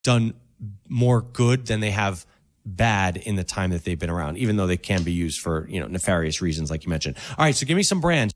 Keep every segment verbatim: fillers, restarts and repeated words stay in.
done more good than they have bad in the time that they've been around, even though they can be used for, you know, nefarious reasons, like you mentioned. All right, so give me some brands.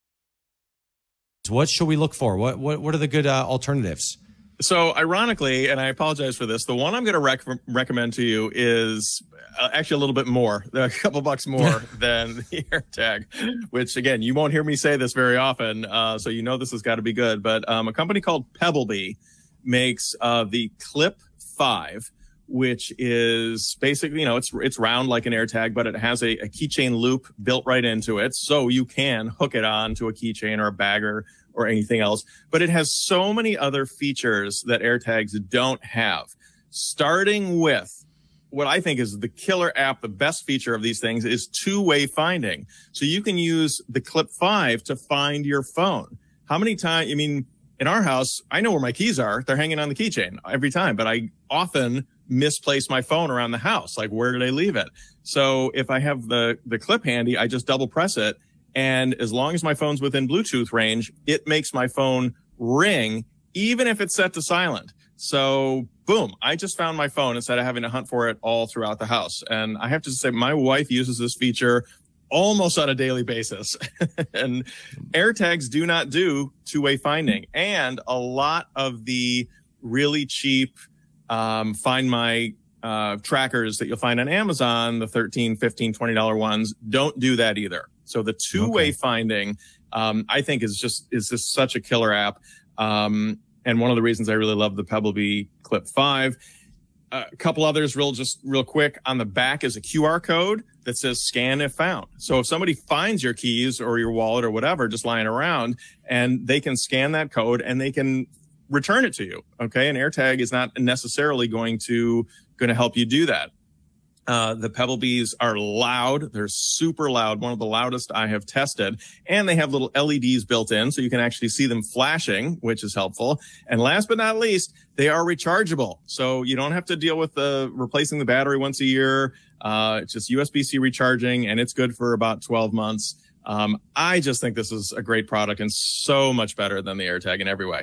What should we look for? What what what are the good uh, alternatives? So ironically, and I apologize for this, the one I'm going to rec- recommend to you is uh, actually a little bit more, a couple bucks more than the AirTag, which again, you won't hear me say this very often. Uh, so you know this has got to be good. But um, a company called Pebblebee makes uh, the Clip five, which is basically, you know, it's it's round like an AirTag, but it has a, a keychain loop built right into it. So you can hook it on to a keychain or a bag or, or anything else. But it has so many other features that AirTags don't have, starting with what I think is the killer app. The best feature of these things is two-way finding. So you can use the Clip five to find your phone. How many times, I mean, in our house, I know where my keys are. They're hanging on the keychain every time, but I often misplace my phone around the house. Like, where did I leave it? So if I have the, the clip handy, I just double press it. And as long as my phone's within Bluetooth range, it makes my phone ring, even if it's set to silent. So boom, I just found my phone instead of having to hunt for it all throughout the house. And I have to say, my wife uses this feature almost on a daily basis. And AirTags do not do two-way finding. And a lot of the really cheap um, Find My uh, trackers that you'll find on Amazon, the thirteen, fifteen, twenty dollar ones, don't do that either. So the two-way okay. finding, um, I think is just, is just such a killer app. Um, and one of the reasons I really love the Pebblebee Clip five. Uh, a couple others real, just real quick. On the back is a Q R code that says scan if found. So if somebody finds your keys or your wallet or whatever just lying around, and they can scan that code and they can return it to you. Okay. An AirTag is not necessarily going to, going to help you do that. Uh, the Pebblebees are loud. They're super loud. One of the loudest I have tested. And they have little L E Ds built in, so you can actually see them flashing, which is helpful. And last but not least, they are rechargeable. So you don't have to deal with the replacing the battery once a year. Uh, it's just U S B C recharging, and it's good for about twelve months. Um, I just think this is a great product and so much better than the AirTag in every way.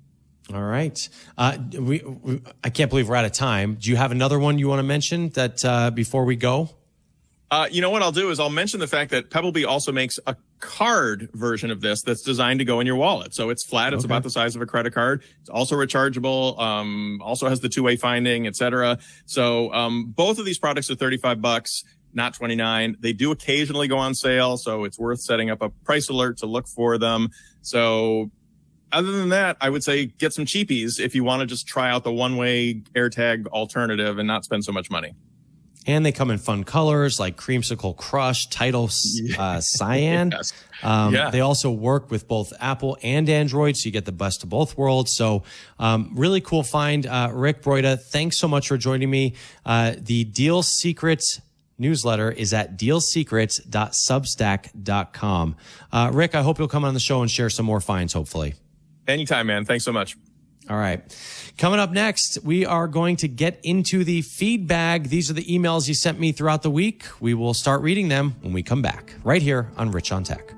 All right. Uh, we, we, I can't believe we're out of time. Do you have another one you want to mention that uh, before we go? Uh, you know what I'll do is I'll mention the fact that Pebblebee also makes a card version of this that's designed to go in your wallet. So it's flat. It's okay. About the size of a credit card. It's also rechargeable. Um, also has the two-way finding, et cetera. So um, both of these products are thirty-five bucks, not twenty-nine. They do occasionally go on sale, so it's worth setting up a price alert to look for them. So other than that, I would say get some cheapies if you want to just try out the one-way AirTag alternative and not spend so much money. And they come in fun colors like Creamsicle Crush, Tidal uh, Cyan. Yes. Um, yeah. They also work with both Apple and Android, so you get the best of both worlds. So um, really cool find. Uh, Rick Broida, thanks so much for joining me. Uh, the Deal Secrets newsletter is at deal secrets dot substack dot com. Uh, Rick, I hope you'll come on the show and share some more finds, hopefully. Anytime, man. Thanks so much. All right. Coming up next, we are going to get into the feedback. These are the emails you sent me throughout the week. We will start reading them when we come back right here on Rich on Tech.